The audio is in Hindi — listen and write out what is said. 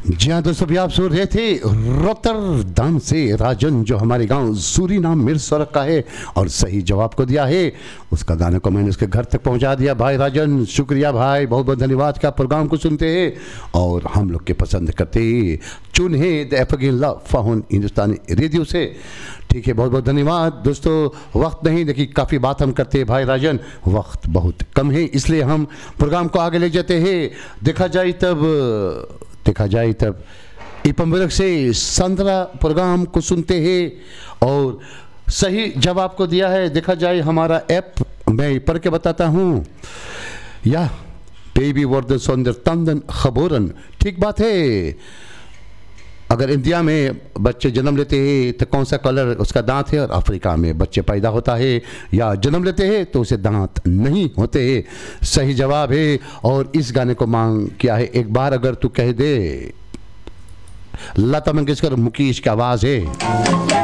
जी हाँ दोस्तों, अभी आप सुन रहे थे रोटरडाम से राजन, जो हमारे गांव सूरीनाम मिर्सर का है और सही जवाब को दिया है। उसका गाने को मैंने उसके घर तक पहुंचा दिया। भाई राजन, शुक्रिया भाई, बहुत बहुत धन्यवाद। का प्रोग्राम को सुनते हैं और हम लोग के पसंद करते हैं। चुन है the एफगिन love faun Hindustani radio से। ठीक है, बहुत बहुत धन्यवाद दोस्तों। वक्त नहीं, लेकिन काफ़ी बात हम करते हैं भाई राजन, वक्त बहुत कम है, इसलिए हम प्रोग्राम को आगे ले जाते हैं। देखा जाए तब इपम्बरक से 15 प्रोग्राम को सुनते हैं और सही जवाब को दिया है। देखा जाए हमारा ऐप मैं पढ़ के बताता हूँ। या बेबी वर्द सौंदर तंदन खबोरन, ठीक बात है। अगर इंडिया में बच्चे जन्म लेते हैं तो कौन सा कलर उसका दांत है, और अफ्रीका में बच्चे पैदा होता है या जन्म लेते हैं तो उसे दांत नहीं होते हैं। सही जवाब है। और इस गाने को मांग किया है एक बार अगर तू कह दे, लता मंगेशकर मुकेश की आवाज़ है।